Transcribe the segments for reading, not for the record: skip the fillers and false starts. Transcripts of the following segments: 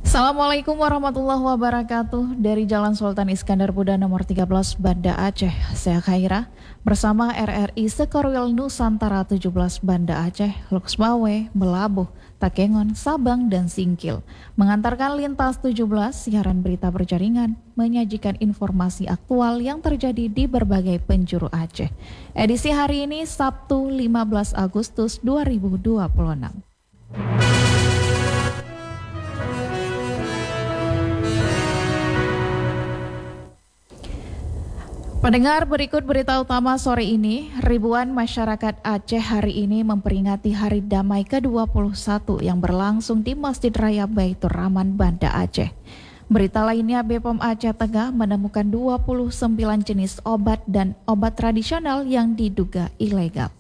Assalamualaikum warahmatullahi wabarakatuh. Dari Jalan Sultan Iskandar Muda nomor 13 Banda Aceh, saya Khaira bersama RRI Sekorwil Nusantara 17 Banda Aceh, Luxmawe, Melabuh, Takengon, Sabang, dan Singkil. Mengantarkan lintas 17 siaran berita berjaringan, menyajikan informasi aktual yang terjadi di berbagai penjuru Aceh. Edisi hari ini Sabtu 15 Agustus 2026. Pendengar, berikut berita utama sore ini. Ribuan masyarakat Aceh hari ini memperingati Hari Damai ke-21 yang berlangsung di Masjid Raya Baitur Rahman, Banda Aceh. Berita lainnya, BPOM Aceh Tengah menemukan 29 jenis obat dan obat tradisional yang diduga ilegal.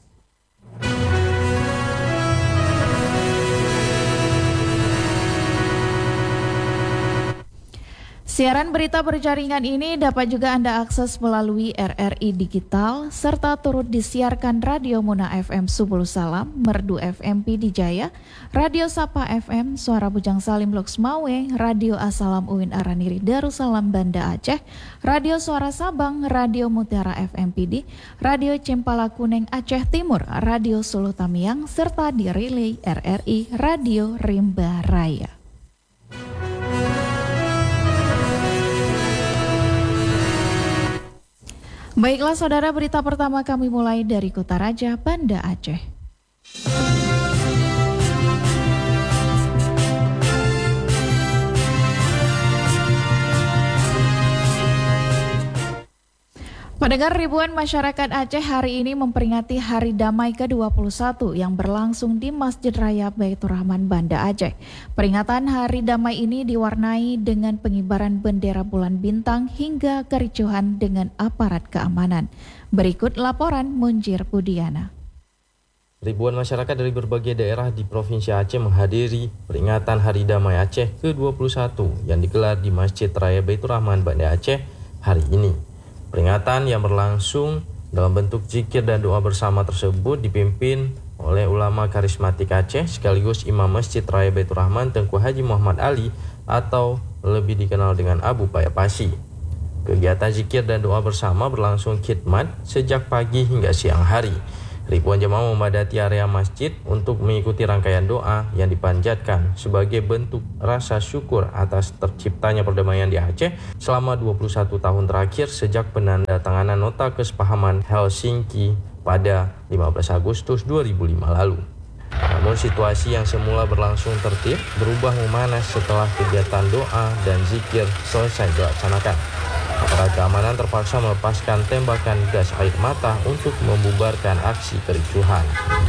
Siaran berita berjaringan ini dapat juga Anda akses melalui RRI Digital, serta turut disiarkan Radio Muna FM Subul Salam, Merdu FM Pidijaya, Radio Sapa FM, Suara Bujang Salim Luxmawe, Radio Asalam Uin Araniri Darussalam Banda Aceh, Radio Suara Sabang, Radio Mutiara FM Pidi, Radio Cempala Kuneng Aceh Timur, Radio Sulu Tamiang, serta di relay RRI Radio Rimba Raya. Baiklah saudara, berita pertama kami mulai dari Kutaraja, Banda Aceh. Pendengar, ribuan masyarakat Aceh hari ini memperingati Hari Damai ke-21 yang berlangsung di Masjid Raya Baitur Rahman, Banda Aceh. Peringatan Hari Damai ini diwarnai dengan pengibaran bendera bulan bintang hingga kericuhan dengan aparat keamanan. Berikut laporan Munjir Budiana. Ribuan masyarakat dari berbagai daerah di Provinsi Aceh menghadiri peringatan Hari Damai Aceh ke-21 yang digelar di Masjid Raya Baitur Rahman, Banda Aceh hari ini. Peringatan yang berlangsung dalam bentuk zikir dan doa bersama tersebut dipimpin oleh ulama karismatik Aceh sekaligus Imam Masjid Raya Baitur Rahman Tengku Haji Muhammad Ali atau lebih dikenal dengan Abu Payapasi. Kegiatan zikir dan doa bersama berlangsung khidmat sejak pagi hingga siang hari. Ribuan jemaah memadati area masjid untuk mengikuti rangkaian doa yang dipanjatkan sebagai bentuk rasa syukur atas terciptanya perdamaian di Aceh selama 21 tahun terakhir sejak penandatanganan nota kesepahaman Helsinki pada 15 Agustus 2005 lalu. Namun situasi yang semula berlangsung tertib berubah memanas setelah kegiatan doa dan zikir selesai dilaksanakan. Aparat keamanan terpaksa melepaskan tembakan gas air mata untuk membubarkan aksi kericuhan.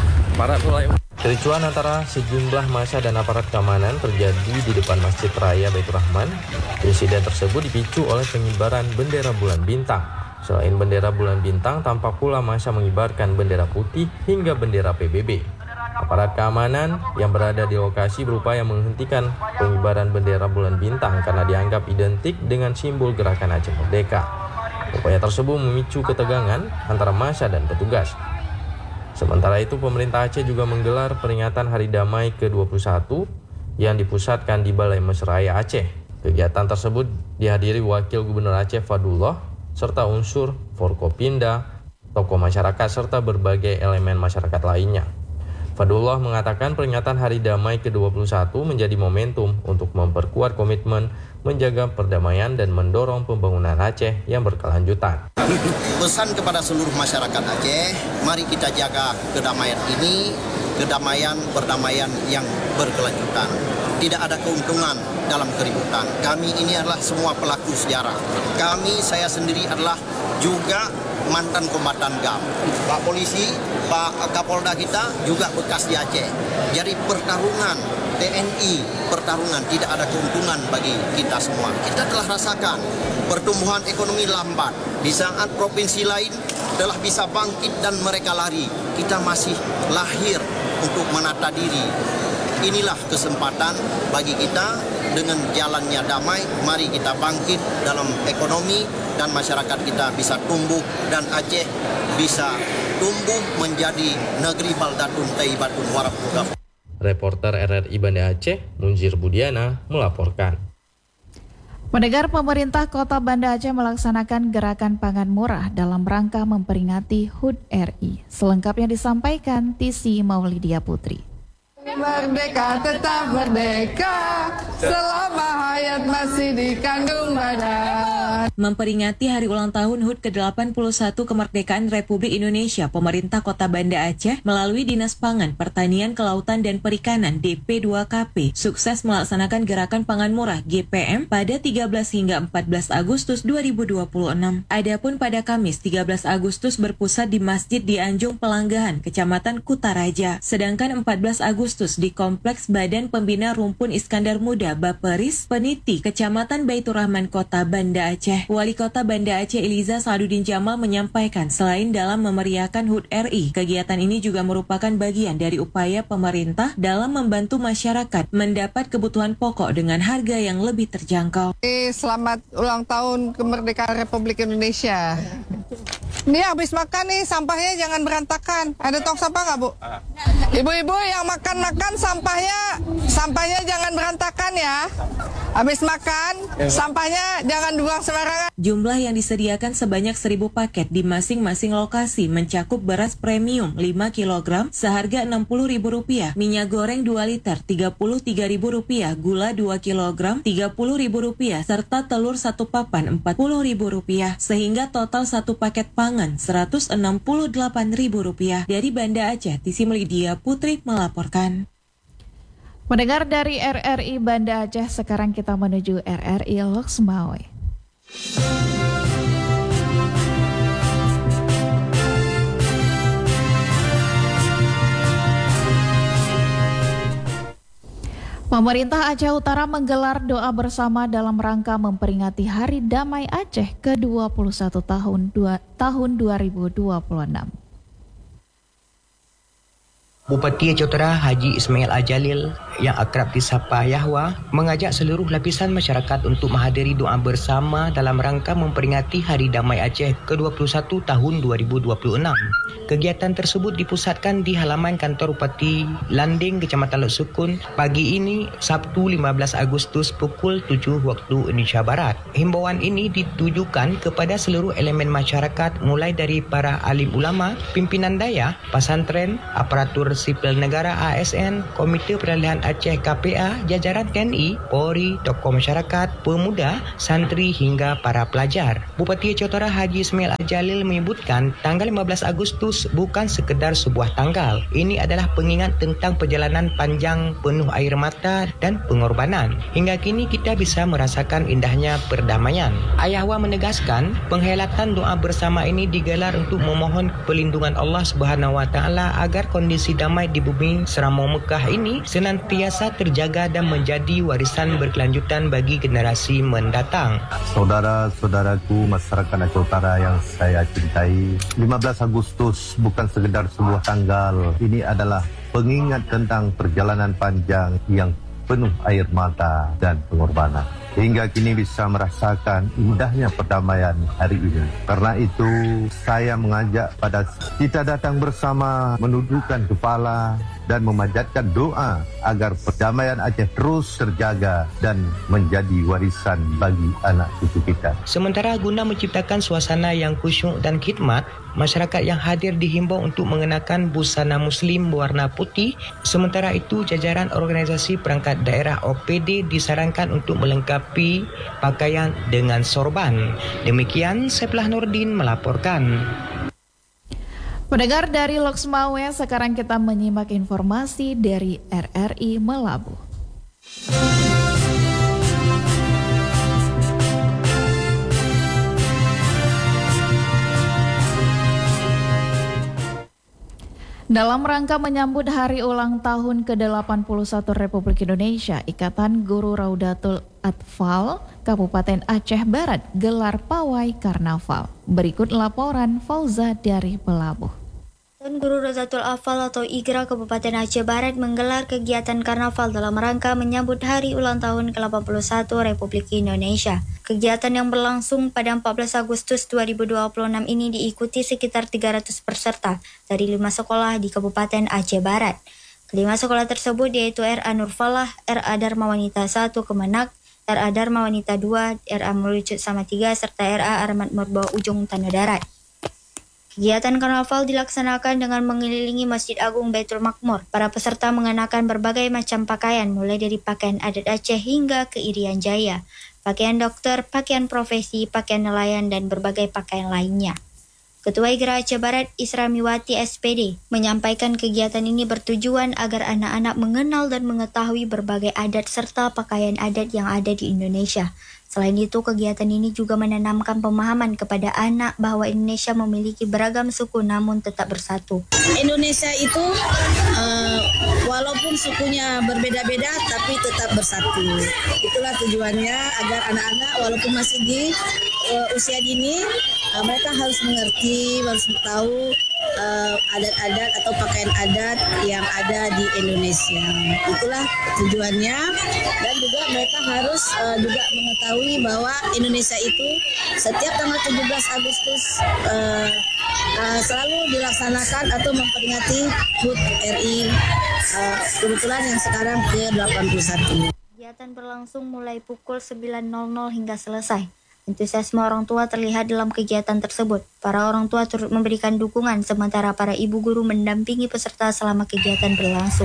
Kericuhan antara sejumlah massa dan aparat keamanan terjadi di depan Masjid Raya Baitur Rahman. Insiden tersebut dipicu oleh pengibaran bendera bulan bintang. Selain bendera bulan bintang, tampak pula massa mengibarkan bendera putih hingga bendera PBB. Aparat keamanan yang berada di lokasi berupaya menghentikan pengibaran bendera bulan bintang karena dianggap identik dengan simbol gerakan Aceh Merdeka. Upaya tersebut memicu ketegangan antara massa dan petugas. Sementara itu, pemerintah Aceh juga menggelar peringatan Hari Damai ke-21 yang dipusatkan di Balai Mesraya Aceh. Kegiatan tersebut dihadiri Wakil Gubernur Aceh Fadullah serta unsur Forkopimda, tokoh masyarakat serta berbagai elemen masyarakat lainnya. Fadullah mengatakan peringatan Hari Damai ke-21 menjadi momentum untuk memperkuat komitmen menjaga perdamaian dan mendorong pembangunan Aceh yang berkelanjutan. Pesan kepada seluruh masyarakat Aceh, mari kita jaga kedamaian ini, perdamaian yang berkelanjutan. Tidak ada keuntungan dalam keributan. Kami ini adalah semua pelaku sejarah. Saya sendiri adalah juga mantan kombatan GAM. Pak Polisi, Pak Kapolda kita juga bekas di Aceh. Jadi pertarungan TNI, tidak ada keuntungan bagi kita semua. Kita telah rasakan pertumbuhan ekonomi lambat. Di saat provinsi lain telah bisa bangkit dan mereka lari, kita masih lahir untuk menata diri. Inilah kesempatan bagi kita dengan jalannya damai. Mari kita bangkit dalam ekonomi dan masyarakat kita bisa tumbuh dan Aceh bisa tumbuh menjadi negeri baldatun thayyibatun warabun ghafur. Reporter RRI Banda Aceh, Munzir Budiana, melaporkan. Pendengar, pemerintah Kota Banda Aceh melaksanakan gerakan pangan murah dalam rangka memperingati HUT RI. Selengkapnya disampaikan Tisi Maulidia Putri. Merdeka tetap merdeka, selama hayat masih dikandung badan. Memperingati hari ulang tahun HUT ke-81 kemerdekaan Republik Indonesia, pemerintah Kota Banda Aceh melalui Dinas Pangan, Pertanian, Kelautan, dan Perikanan DP2KP sukses melaksanakan gerakan pangan murah GPM pada 13 hingga 14 Agustus 2026. Adapun pada Kamis 13 Agustus berpusat di Masjid di Anjung Pelanggahan, Kecamatan Kutaraja. Sedangkan 14 Agustus di Kompleks Badan Pembina Rumpun Iskandar Muda Baperis, Peniti, Kecamatan Baitur Rahman, Kota Banda Aceh. Wali Kota Banda Aceh Eliza Saduddin Jamal menyampaikan selain dalam memeriahkan HUT RI, kegiatan ini juga merupakan bagian dari upaya pemerintah dalam membantu masyarakat mendapat kebutuhan pokok dengan harga yang lebih terjangkau. Selamat ulang tahun kemerdekaan Republik Indonesia. Ini habis makan nih, sampahnya jangan berantakan. Ada tong sampah nggak, Bu? Ibu-ibu yang makan sampahnya jangan berantakan ya. Habis makan, sampahnya jangan buang sembarangan. Jumlah yang disediakan sebanyak 1.000 paket di masing-masing lokasi mencakup beras premium 5 kg seharga Rp60.000, minyak goreng 2 liter Rp33.000, gula 2 kg Rp30.000, serta telur 1 papan Rp40.000, sehingga total satu paket pangan Rp168.000. Dari Banda Aceh, Tisi Maulidia Putri melaporkan. Mendengar dari RRI Banda Aceh, sekarang kita menuju RRI Loksmawe. Pemerintah Aceh Utara menggelar doa bersama dalam rangka memperingati Hari Damai Aceh ke-21 tahun 2026. Bupati Aceh Utara Haji Ismail Ajalil yang akrab disapa Yahwa mengajak seluruh lapisan masyarakat untuk menghadiri doa bersama dalam rangka memperingati Hari Damai Aceh ke-21 tahun 2026. Kegiatan tersebut dipusatkan di halaman kantor Bupati Landing, Kecamatan Lok Sukun pagi ini, Sabtu 15 Agustus pukul 7 waktu Indonesia Barat. Himbauan ini ditujukan kepada seluruh elemen masyarakat mulai dari para alim ulama, pimpinan daya, pesantren, aparatur sipil negara ASN, Komite Peralihan Aceh KPA, jajaran TNI, Polri, tokoh masyarakat, pemuda, santri hingga para pelajar. Bupati Aceh Utara Haji Ismail Ajalil menyebutkan tanggal 15 Agustus bukan sekedar sebuah tanggal. Ini adalah pengingat tentang perjalanan panjang penuh air mata dan pengorbanan. Hingga kini kita bisa merasakan indahnya perdamaian. Ayahwa menegaskan penghelatan doa bersama ini digelar untuk memohon perlindungan Allah Subhanahu wa taala agar kondisi damai di bumi Seramau Mekah ini senantiasa terjaga dan menjadi warisan berkelanjutan bagi generasi mendatang. Saudara-saudaraku masyarakat Aceh Utara yang saya cintai, 15 Agustus bukan sekedar sebuah tanggal. Ini adalah pengingat tentang perjalanan panjang yang penuh air mata dan pengorbanan. Hingga kini bisa merasakan indahnya perdamaian hari ini. Karena itu saya mengajak pada kita datang bersama menundukkan kepala dan memanjatkan doa agar perdamaian Aceh terus terjaga dan menjadi warisan bagi anak cucu kita. Sementara guna menciptakan suasana yang khusyuk dan khidmat, masyarakat yang hadir dihimbau untuk mengenakan busana muslim berwarna putih. Sementara itu jajaran organisasi perangkat daerah OPD disarankan untuk melengkapi pakaian dengan sorban. Demikian Seplah Nurdin melaporkan. Pendengar dari Loksmawe, sekarang kita menyimak informasi dari RRI Melabu. Dalam rangka menyambut hari ulang tahun ke-81 Republik Indonesia, Ikatan Guru Raudatul Atfal Kabupaten Aceh Barat gelar pawai karnaval. Berikut laporan Fauza dari Pelabuh. Ikatan Guru Raudatul Atfal atau IGRA Kabupaten Aceh Barat menggelar kegiatan karnaval dalam rangka menyambut hari ulang tahun ke-81 Republik Indonesia. Kegiatan yang berlangsung pada 14 Agustus 2026 ini diikuti sekitar 300 peserta dari 5 sekolah di Kabupaten Aceh Barat. Kelima sekolah tersebut yaitu RA Nurfalah, RA Dharma Wanita 1 Kemenak, RA Dharma Wanita 2, RA Melucut Sama 3, serta RA Armat Merbawa Ujung Tanah Darat. Kegiatan karnaval dilaksanakan dengan mengelilingi Masjid Agung Baitul Makmur. Para peserta mengenakan berbagai macam pakaian, mulai dari pakaian adat Aceh hingga ke Irian Jaya, pakaian dokter, pakaian profesi, pakaian nelayan, dan berbagai pakaian lainnya. Ketua IGRA Aceh Barat Isramiwati SPD menyampaikan kegiatan ini bertujuan agar anak-anak mengenal dan mengetahui berbagai adat serta pakaian adat yang ada di Indonesia. Selain itu, kegiatan ini juga menanamkan pemahaman kepada anak bahwa Indonesia memiliki beragam suku namun tetap bersatu. Indonesia itu walaupun sukunya berbeda-beda tapi tetap bersatu. Itulah tujuannya agar anak-anak walaupun masih di usia dini, mereka harus mengerti, harus tahu adat-adat atau pakaian adat yang ada di Indonesia. Itulah tujuannya, dan juga mereka harus juga mengetahui bahwa Indonesia itu setiap tanggal 17 Agustus selalu dilaksanakan atau memperingati HUT RI kebetulan yang sekarang ke-81. Kegiatan berlangsung mulai pukul 9.00 hingga selesai. Antusiasme orang tua terlihat dalam kegiatan tersebut. Para orang tua turut memberikan dukungan, sementara para ibu guru mendampingi peserta selama kegiatan berlangsung.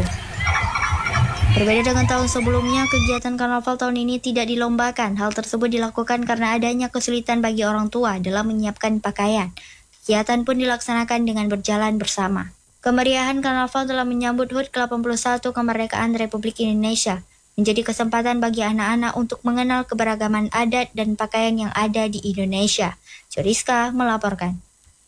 Berbeda dengan tahun sebelumnya, kegiatan karnaval tahun ini tidak dilombakan. Hal tersebut dilakukan karena adanya kesulitan bagi orang tua dalam menyiapkan pakaian. Kegiatan pun dilaksanakan dengan berjalan bersama. Kemeriahan karnaval dalam menyambut HUT ke-81 kemerdekaan Republik Indonesia menjadi kesempatan bagi anak-anak untuk mengenal keberagaman adat dan pakaian yang ada di Indonesia. Joriska melaporkan.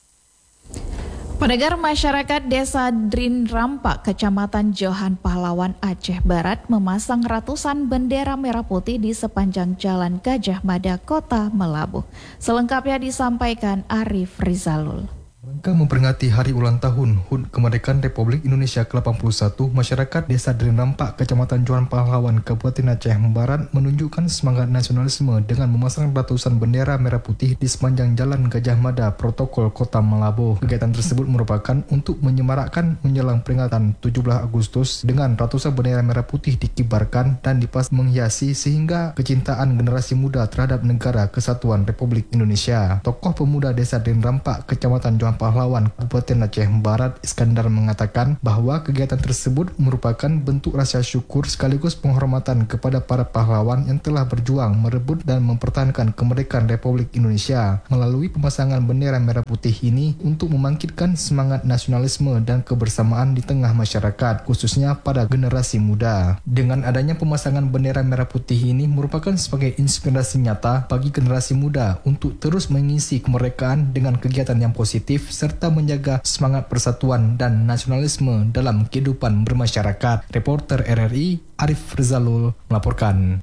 Pendengar, masyarakat Desa Drin Rampak, Kecamatan Johan Pahlawan, Aceh Barat memasang ratusan bendera merah putih di sepanjang Jalan Gajah Mada, Kota Melabuh. Selengkapnya disampaikan Arif Rizalul. Rangka memperingati hari ulang tahun HUT Kemerdekaan Republik Indonesia ke-81, masyarakat Desa Drin Rampak, Kecamatan Johan Pahlawan, Kabupaten Aceh Barat menunjukkan semangat nasionalisme dengan memasang ratusan bendera merah putih di sepanjang Jalan Gajah Mada, Protokol Kota Melabuh. Kegiatan tersebut merupakan untuk menyemarakkan menjelang peringatan 17 Agustus dengan ratusan bendera merah putih dikibarkan dan dipasang menghiasi sehingga kecintaan generasi muda terhadap negara kesatuan Republik Indonesia. Tokoh pemuda Desa Drin Rampak, Kecamatan Johan Pahlawan, Kabupaten Aceh Barat, Iskandar mengatakan bahwa kegiatan tersebut merupakan bentuk rasa syukur sekaligus penghormatan kepada para pahlawan yang telah berjuang merebut dan mempertahankan kemerdekaan Republik Indonesia. Melalui pemasangan bendera merah putih ini untuk membangkitkan semangat nasionalisme dan kebersamaan di tengah masyarakat, khususnya pada generasi muda. Dengan adanya pemasangan bendera merah putih ini merupakan sebagai inspirasi nyata bagi generasi muda untuk terus mengisi kemerdekaan dengan kegiatan yang positif serta menjaga semangat persatuan dan nasionalisme dalam kehidupan bermasyarakat. Reporter RRI Arif Rizalul melaporkan.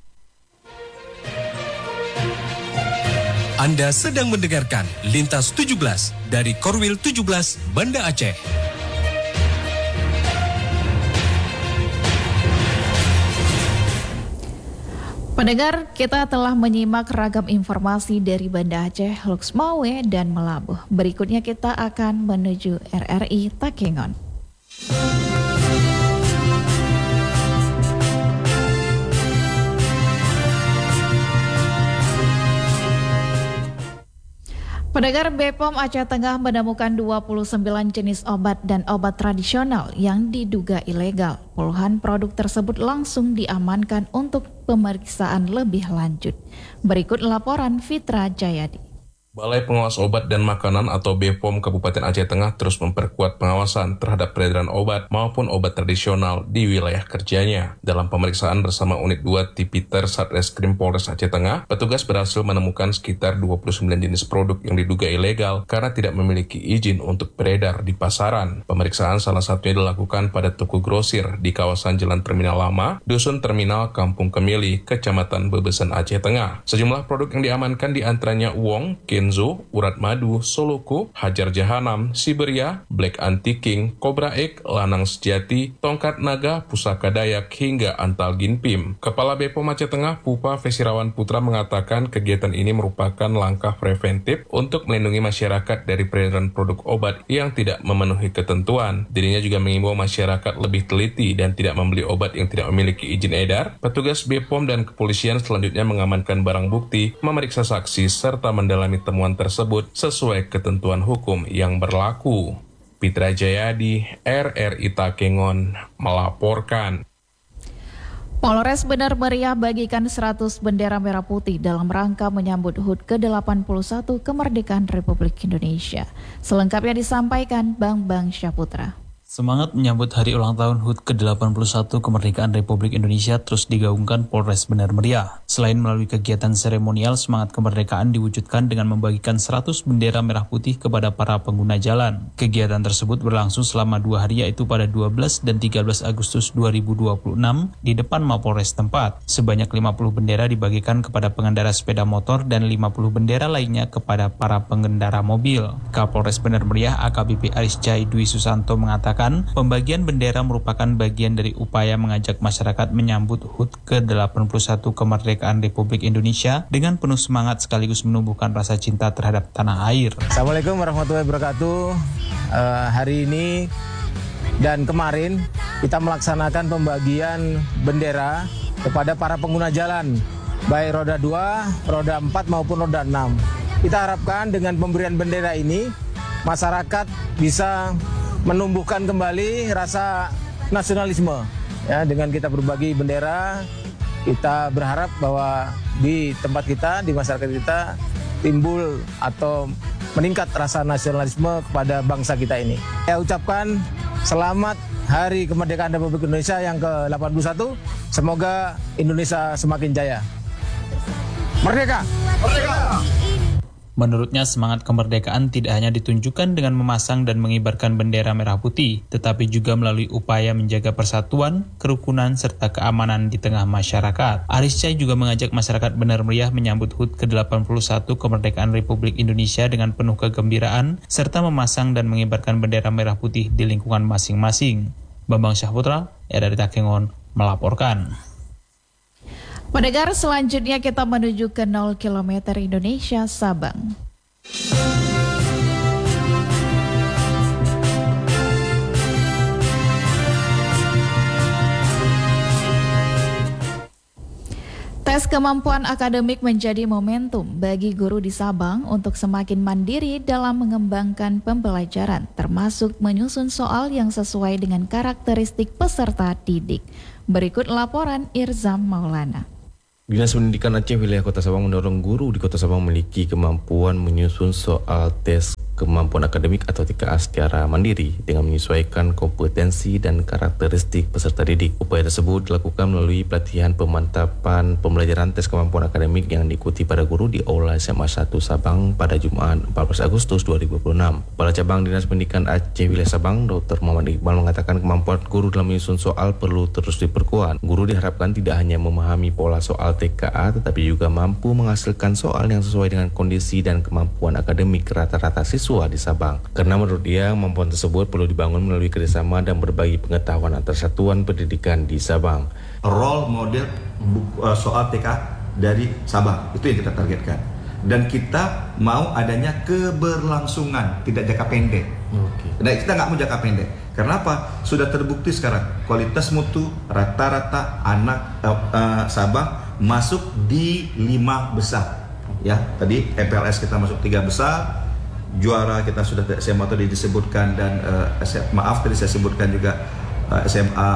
Anda sedang mendengarkan Lintas 17 dari Korwil 17 Banda Aceh. Pendengar, kita telah menyimak ragam informasi dari Banda Aceh, Luxmawe, dan Melabuh. Berikutnya kita akan menuju RRI Takengon. Pendengar, BPOM Aceh Tengah menemukan 29 jenis obat dan obat tradisional yang diduga ilegal. Puluhan produk tersebut langsung diamankan untuk pemeriksaan lebih lanjut. Berikut laporan Fitra Jayadi. Balai Pengawas Obat dan Makanan atau BPOM Kabupaten Aceh Tengah terus memperkuat pengawasan terhadap peredaran obat maupun obat tradisional di wilayah kerjanya. Dalam pemeriksaan bersama Unit 2 Tipiter Satreskrim Polres Aceh Tengah, petugas berhasil menemukan sekitar 29 jenis produk yang diduga ilegal karena tidak memiliki izin untuk beredar di pasaran. Pemeriksaan salah satunya dilakukan pada toko grosir di kawasan Jalan Terminal Lama, Dusun Terminal, Kampung Kemili, Kecamatan Bebesan, Aceh Tengah. Sejumlah produk yang diamankan diantaranya uong, Kenzo, Urat Madu, Soloko, Hajar Jahanam, Siberia, Black Anti-King, Cobra Egg, Lanang Sejati, Tongkat Naga, Pusaka Dayak, hingga Antal Ginpim. Kepala Bepom Aceh Tengah, Pupa Fesirawan Putra mengatakan kegiatan ini merupakan langkah preventif untuk melindungi masyarakat dari peredaran produk obat yang tidak memenuhi ketentuan. Dirinya juga mengimbau masyarakat lebih teliti dan tidak membeli obat yang tidak memiliki izin edar. Petugas Bepom dan kepolisian selanjutnya mengamankan barang bukti, memeriksa saksi, serta mendalami temuan tersebut sesuai ketentuan hukum yang berlaku. Pitra Jayadi, RRI Takengon, melaporkan. Polres Bener Meriah bagikan 100 bendera merah putih dalam rangka menyambut HUT ke-81 kemerdekaan Republik Indonesia. Selengkapnya disampaikan Bang Syaputra. Semangat menyambut hari ulang tahun HUT ke-81 kemerdekaan Republik Indonesia terus digaungkan Polres Bener Meriah. Selain melalui kegiatan seremonial, semangat kemerdekaan diwujudkan dengan membagikan 100 bendera merah putih kepada para pengguna jalan. Kegiatan tersebut berlangsung selama 2 hari, yaitu pada 12 dan 13 Agustus 2026 di depan Mapolres tempat. Sebanyak 50 bendera dibagikan kepada pengendara sepeda motor dan 50 bendera lainnya kepada para pengendara mobil. Kapolres Bener Meriah AKBP Arisjai Dwi Susanto mengatakan pembagian bendera merupakan bagian dari upaya mengajak masyarakat menyambut HUT ke-81 kemerdekaan Republik Indonesia dengan penuh semangat sekaligus menumbuhkan rasa cinta terhadap tanah air. Assalamualaikum warahmatullahi wabarakatuh. Hari ini dan kemarin kita melaksanakan pembagian bendera kepada para pengguna jalan, baik roda 2, roda 4 maupun roda 6. Kita harapkan dengan pemberian bendera ini masyarakat bisa menumbuhkan kembali rasa nasionalisme. Ya, dengan kita berbagi bendera, kita berharap bahwa di tempat kita, di masyarakat kita timbul atau meningkat rasa nasionalisme kepada bangsa kita ini. Saya ucapkan selamat Hari Kemerdekaan Republik Indonesia yang ke-81. Semoga Indonesia semakin jaya. Merdeka! Merdeka! Menurutnya, semangat kemerdekaan tidak hanya ditunjukkan dengan memasang dan mengibarkan bendera merah putih, tetapi juga melalui upaya menjaga persatuan, kerukunan, serta keamanan di tengah masyarakat. Arisjai juga mengajak masyarakat Bener Meriah menyambut HUT ke-81 kemerdekaan Republik Indonesia dengan penuh kegembiraan, serta memasang dan mengibarkan bendera merah putih di lingkungan masing-masing. Bambang Syahputra, RRI Takengon, melaporkan. Pendengar, selanjutnya kita menuju ke 0 km Indonesia Sabang. Tes kemampuan akademik menjadi momentum bagi guru di Sabang untuk semakin mandiri dalam mengembangkan pembelajaran, termasuk menyusun soal yang sesuai dengan karakteristik peserta didik. Berikut laporan Irzam Maulana. Dinas Pendidikan Aceh Wilayah Kota Sabang mendorong guru di Kota Sabang memiliki kemampuan menyusun soal tes kemampuan akademik atau TKA secara mandiri dengan menyesuaikan kompetensi dan karakteristik peserta didik. Upaya tersebut dilakukan melalui pelatihan pemantapan pembelajaran tes kemampuan akademik yang diikuti para guru di Aula SMA 1 Sabang pada Jumat 14 Agustus 2026. Kepala Cabang Dinas Pendidikan Aceh Wilayah Sabang, Dr. Muhammad Iqbal mengatakan kemampuan guru dalam menyusun soal perlu terus diperkuat. Guru diharapkan tidak hanya memahami pola soal TKA tetapi juga mampu menghasilkan soal yang sesuai dengan kondisi dan kemampuan akademik rata-rata siswa di Sabang. Karena menurut dia, kemampuan tersebut perlu dibangun melalui kerjasama dan berbagi pengetahuan antar satuan pendidikan di Sabang. Role model soal TK dari Sabang, itu yang kita targetkan. Dan kita mau adanya keberlangsungan, tidak jangka pendek. Dan kita nggak mau jangka pendek. Karena apa? Sudah terbukti sekarang kualitas mutu rata-rata anak Sabang masuk di 5 besar. Ya, tadi MPLS kita masuk 3 besar. Juara kita sudah SMA tadi disebutkan dan tadi saya sebutkan juga SMA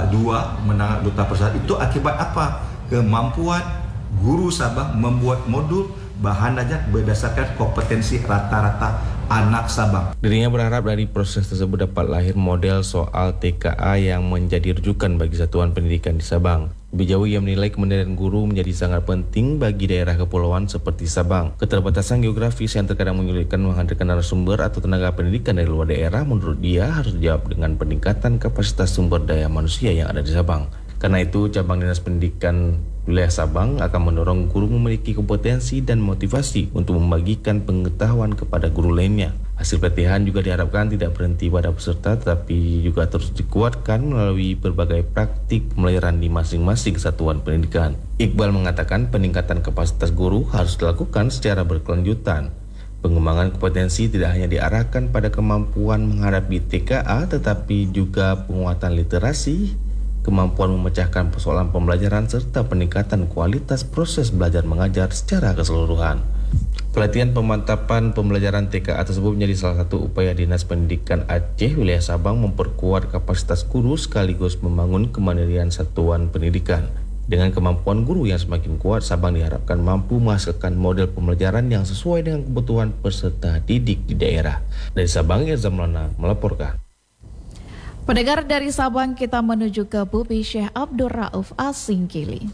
2 menang duta persatuan. Itu akibat apa? Kemampuan guru Sabang membuat modul bahan ajar berdasarkan kompetensi rata-rata anak Sabang. Dirinya berharap dari proses tersebut dapat lahir model soal TKA yang menjadi rujukan bagi satuan pendidikan di Sabang. Lebih jauh, ia menilai kemandirian guru menjadi sangat penting bagi daerah kepulauan seperti Sabang. Keterbatasan geografis yang terkadang menyulitkan menghadirkan narasumber atau tenaga pendidikan dari luar daerah menurut dia harus dijawab dengan peningkatan kapasitas sumber daya manusia yang ada di Sabang. Karena itu, cabang Dinas Pendidikan Wilayah Sabang akan mendorong guru memiliki kompetensi dan motivasi untuk membagikan pengetahuan kepada guru lainnya. Hasil pelatihan juga diharapkan tidak berhenti pada peserta, tetapi juga terus dikuatkan melalui berbagai praktik pembelajaran di masing-masing satuan pendidikan. Iqbal mengatakan peningkatan kapasitas guru harus dilakukan secara berkelanjutan. Pengembangan kompetensi tidak hanya diarahkan pada kemampuan menghadapi TKA, tetapi juga penguatan literasi, kemampuan memecahkan persoalan pembelajaran, serta peningkatan kualitas proses belajar mengajar secara keseluruhan. Pelatihan pemantapan pembelajaran TKA tersebut menjadi salah satu upaya Dinas Pendidikan Aceh Wilayah Sabang memperkuat kapasitas guru sekaligus membangun kemandirian satuan pendidikan. Dengan kemampuan guru yang semakin kuat, Sabang diharapkan mampu menghasilkan model pembelajaran yang sesuai dengan kebutuhan peserta didik di daerah. Dari Sabang, Irza Maulana melaporkan. Pendengar, dari Sabang kita menuju ke Bubi Syekh Abdul Rauf As-Singkili.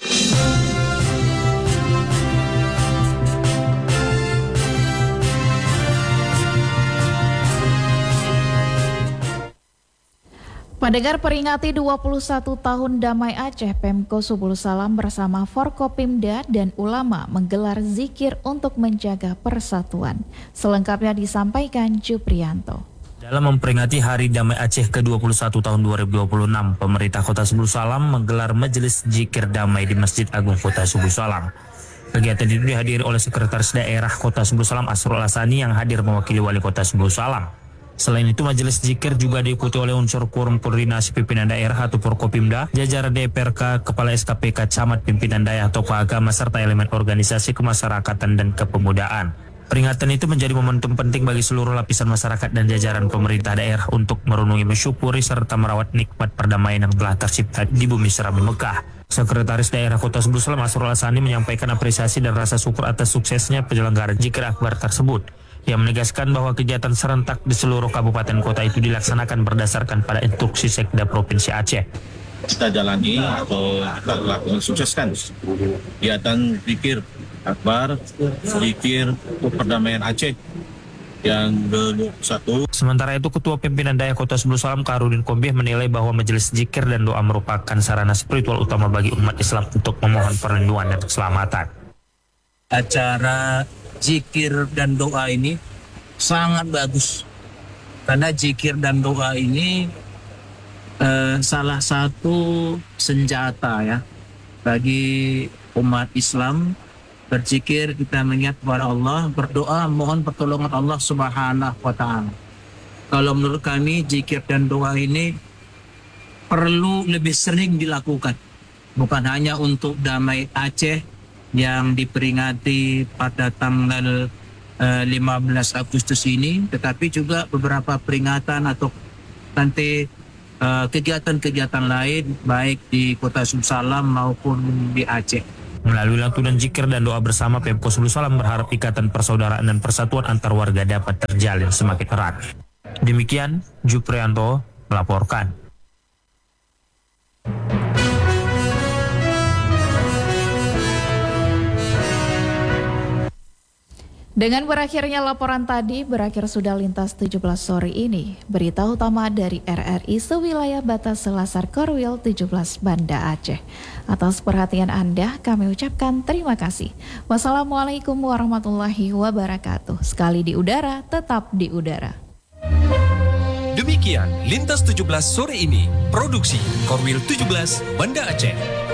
Pendengar, peringati 21 tahun Damai Aceh, Pemko Subul Salam bersama Forkopimda dan ulama menggelar zikir untuk menjaga persatuan. Selengkapnya disampaikan Juprianto. Dalam memperingati Hari Damai Aceh ke-21 tahun 2026, pemerintah Kota Subul Salam menggelar Majelis Zikir Damai di Masjid Agung Kota Subul Salam. Kegiatan itu dihadiri oleh Sekretaris Daerah Kota Subul Salam Asrul Asani yang hadir mewakili Wali Kota Subul Salam. Selain itu, Majelis Zikir juga diikuti oleh unsur Quorum Koordinasi Pimpinan Daerah atau Forkopimda, jajaran DPRK, Kepala SKPK, Camat, Pimpinan Daerah, tokoh agama, serta elemen organisasi kemasyarakatan dan kepemudaan. Peringatan itu menjadi momentum penting bagi seluruh lapisan masyarakat dan jajaran pemerintah daerah untuk merenungi, mensyukuri, serta merawat nikmat perdamaian yang telah tercipta di bumi Serabi Mekah. Sekretaris Daerah Kota Subul Salam Asrul Asani menyampaikan apresiasi dan rasa syukur atas suksesnya penyelenggaraan zikir akbar tersebut. Ia menegaskan bahwa kegiatan serentak di seluruh kabupaten kota itu dilaksanakan berdasarkan pada instruksi Sekda Provinsi Aceh. Kita jalani atau kita lakukan sukseskan kegiatan zikir akbar, zikir untuk perdamaian Aceh yang ke-21. Sementara itu, Ketua Pimpinan Daerah Kota Subul Salam Karudin Kombih menilai bahwa majelis zikir dan doa merupakan sarana spiritual utama bagi umat Islam untuk memohon perlindungan dan keselamatan. Acara zikir dan doa ini sangat bagus karena zikir dan doa ini salah satu senjata ya bagi umat Islam. Berzikir, kita mengingat kepada Allah, berdoa, mohon pertolongan Allah Subhanahu wa Ta'ala. Kalau menurut kami, zikir dan doa ini perlu lebih sering dilakukan. Bukan hanya untuk Damai Aceh yang diperingati pada tanggal 15 Agustus ini, tetapi juga beberapa peringatan atau nanti kegiatan-kegiatan lain, baik di Kota Subul Salam maupun di Aceh. Melalui lantunan zikir dan doa bersama, Pemko Subul Salam berharap ikatan persaudaraan dan persatuan antar warga dapat terjalin semakin erat. Demikian, Juprianto melaporkan. Dengan berakhirnya laporan tadi, berakhir sudah Lintas 17 sore ini. Berita utama dari RRI sewilayah batas Selasar Korwil 17 Banda Aceh. Atas perhatian Anda, kami ucapkan terima kasih. Wassalamualaikum warahmatullahi wabarakatuh. Sekali di udara, tetap di udara. Demikian Lintas 17 sore ini. Produksi Korwil 17 Banda Aceh.